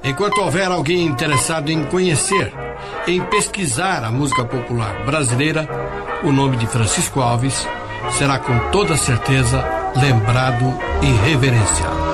Enquanto houver alguém interessado em conhecer, em pesquisar a música popular brasileira, o nome de Francisco Alves será com toda certeza lembrado e reverenciado.